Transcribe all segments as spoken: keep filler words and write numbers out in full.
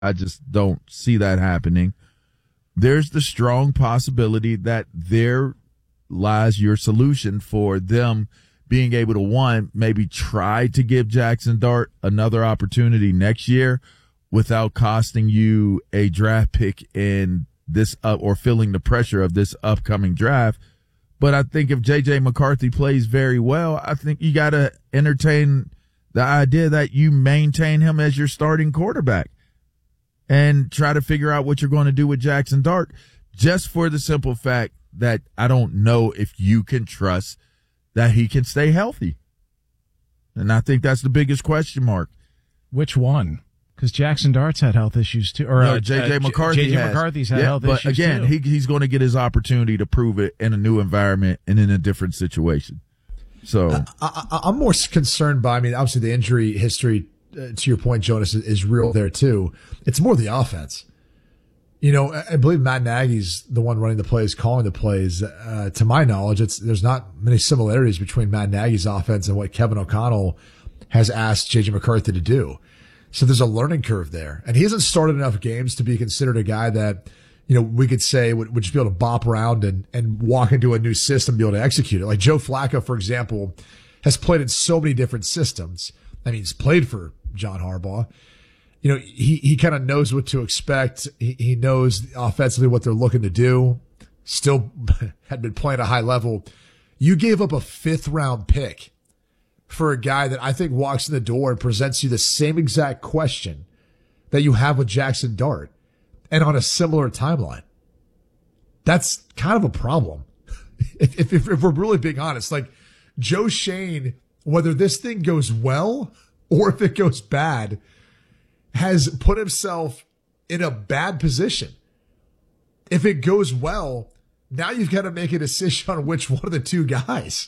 I just don't see that happening. There's the strong possibility that there lies your solution for them being able to, one, maybe try to give Jackson Dart another opportunity next year without costing you a draft pick in this up or feeling the pressure of this upcoming draft. But I think if J J McCarthy plays very well, I think you got to entertain the idea that you maintain him as your starting quarterback and try to figure out what you're going to do with Jackson Dart, just for the simple fact that I don't know if you can trust that he can stay healthy. And I think that's the biggest question mark. Which one? Because Jackson Dart's had health issues too. Or no, uh, J J uh, McCarthy J J has. McCarthy's had yeah, health but issues again, too. he, he's going to get his opportunity to prove it in a new environment and in a different situation. So I, I, I'm more concerned by, I mean, obviously the injury history, uh, to your point, Jonas, is, is real there too. It's more the offense. You know, I believe Matt Nagy's the one running the plays, calling the plays. Uh, to my knowledge, it's there's not many similarities between Matt Nagy's offense and what Kevin O'Connell has asked J J McCarthy to do. So there's a learning curve there. And he hasn't started enough games to be considered a guy that, you know, we could say would, would just be able to bop around and, and walk into a new system, be able to execute it. Like Joe Flacco, for example, has played in so many different systems. I mean, he's played for John Harbaugh. You know, he, he kind of knows what to expect. He, he knows offensively what they're looking to do. Still had been playing at a high level. You gave up a fifth round pick for a guy that I think walks in the door and presents you the same exact question that you have with Jackson Dart and on a similar timeline. That's kind of a problem. if, if, if we're really being honest, like Joe Schoen, whether this thing goes well or if it goes bad, has put himself in a bad position. If it goes well, now you've got to make a decision on which one of the two guys.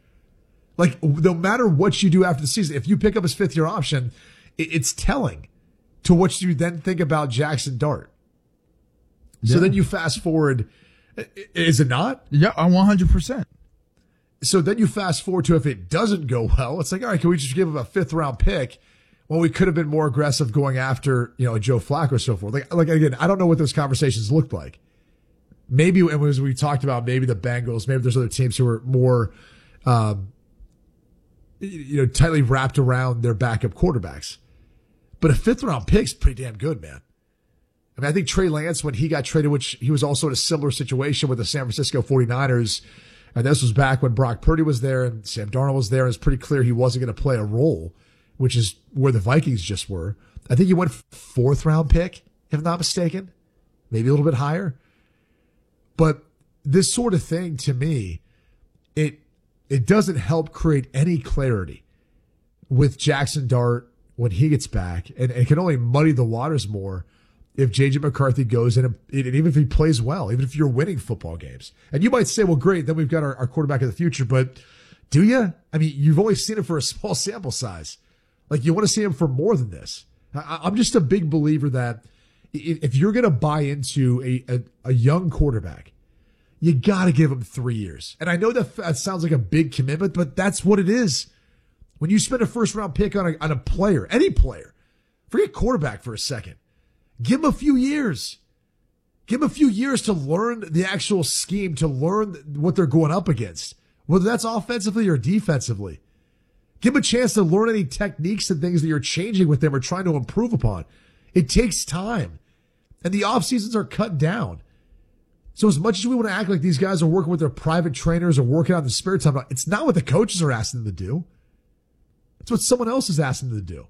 Like, no matter what you do after the season, if you pick up his fifth year option, it's telling to what you then think about Jackson Dart. Yeah. So then you fast forward. Is it not? Yeah, I'm one hundred percent. So then you fast forward to if it doesn't go well, it's like, all right, can we just give him a fifth round pick? Well, we could have been more aggressive going after, you know, Joe Flacco or so forth. Like, like again, I don't know what those conversations looked like. Maybe, and as we talked about, maybe the Bengals, maybe there's other teams who are more, um, you know, tightly wrapped around their backup quarterbacks. But a fifth round pick's pretty damn good, man. I mean, I think Trey Lance, when he got traded, which he was also in a similar situation with the San Francisco forty-niners, and this was back when Brock Purdy was there and Sam Darnold was there, and it's pretty clear he wasn't going to play a role, which is where the Vikings just were. I think he went fourth round pick, if I'm not mistaken, maybe a little bit higher. But this sort of thing, to me, it it doesn't help create any clarity with Jackson Dart when he gets back, and, and it can only muddy the waters more if J J McCarthy goes in, and, and even if he plays well, even if you're winning football games. And you might say, well, great, then we've got our, our quarterback of the future, but do you? I mean, you've only seen him for a small sample size. Like, you want to see him for more than this. I, I'm just a big believer that if you're going to buy into a, a, a young quarterback, you got to give him three years. And I know that, that sounds like a big commitment, but that's what it is. When you spend a first round pick on a, on a player, any player, forget quarterback for a second, give him a few years. Give him a few years to learn the actual scheme, to learn what they're going up against, whether that's offensively or defensively. Give him a chance to learn any techniques and things that you're changing with them or trying to improve upon. It takes time. And the off seasons are cut down. So as much as we want to act like these guys are working with their private trainers or working out in the spare time, it's not what the coaches are asking them to do. It's what someone else is asking them to do.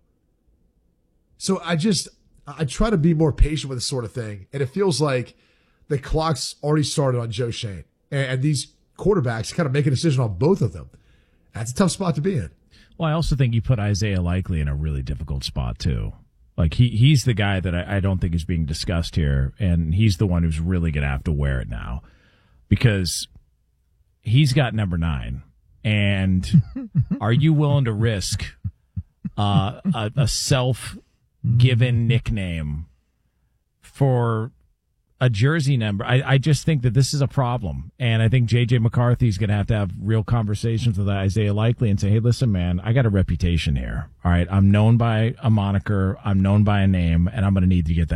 So I just, I try to be more patient with this sort of thing. And it feels like the clock's already started on Joe Schoen. And, and these quarterbacks kind of make a decision on both of them. That's a tough spot to be in. Well, I also think you put Isaiah Likely in a really difficult spot, too. Like, he he's the guy that I, I don't think is being discussed here, and he's the one who's really going to have to wear it now because he's got number nine. And are you willing to risk uh, a, a self-given nickname for a jersey number. I, I just think that this is a problem. And I think J J McCarthy's going to have to have real conversations with Isaiah Likely and say, hey, listen, man, I got a reputation here. All right. I'm known by a moniker. I'm known by a name, and I'm going to need to get that